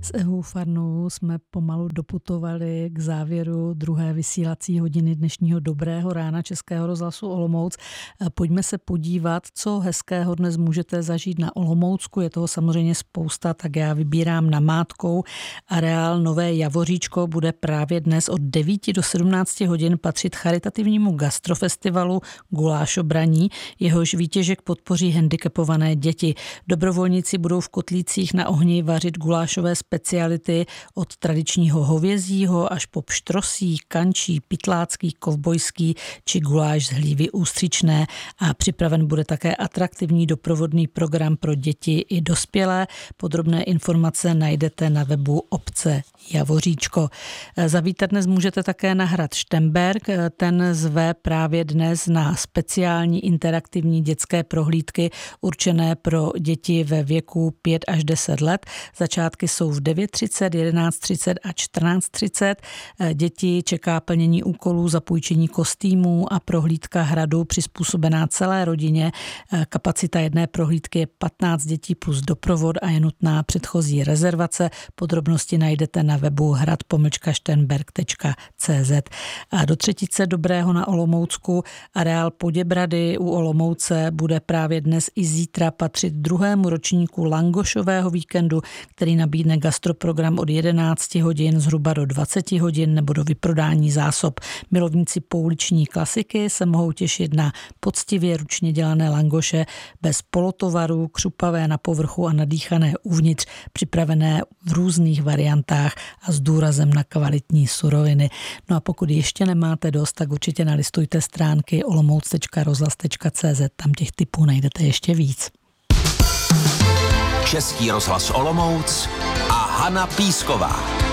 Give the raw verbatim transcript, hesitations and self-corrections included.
S Evou Farnou jsme pomalu doputovali k závěru druhé vysílací hodiny dnešního Dobrého rána Českého rozhlasu Olomouc. Pojďme se podívat, co hezkého dnes můžete zažít na Olomoucku. Je toho samozřejmě spousta, tak já vybírám namátkou. Areál Nové Javoříčko bude právě dnes od devíti do sedmnácti hodin patřit charitativnímu gastrofestivalu Gulášobraní. Jehož výtěžek podpoří handicapované děti. Dobrovolníci budou v kotlících na ohni vařit gulášové speciality od tradičního hovězího až po pštrosí, kančí, pytlácký, kovbojský či guláš z hlívy ústřičné a připraven bude také atraktivní doprovodný program pro děti i dospělé. Podrobné informace najdete na webu obce Javoříčko. Zavítat dnes můžete také na hrad Šternberk. Ten zve právě dnes na speciální interaktivní dětské prohlídky určené pro děti ve věku pět až deset let. Začátky jsou v devět třicet, jedenáct třicet a čtrnáct třicet. Děti čeká plnění úkolů, zapůjčení kostýmů a prohlídka hradu přizpůsobená celé rodině. Kapacita jedné prohlídky je patnáct dětí plus doprovod a je nutná předchozí rezervace. Podrobnosti najdete na webu hrad pomlčka šternberk tečka cé zet. A do třetice Dobrého na Olomoucku areál Poděbrady u Olomouce bude právě dnes i zítra patřit druhému ročníku langošového víkendu, který nabídne gastroprogram od jedenácti hodin zhruba do dvaceti hodin nebo do vyprodání zásob. Milovníci pouliční klasiky se mohou těšit na poctivě ručně dělané langoše bez polotovarů, křupavé na povrchu a nadýchané uvnitř, připravené v různých variantách a s důrazem na kvalitní suroviny. No a pokud ještě nemáte dost, tak určitě nalistujte stránky olomouc tečka rozhlas tečka cé zet, tam těch tipů najdete ještě víc. Český rozhlas Olomouc a Hana Písková.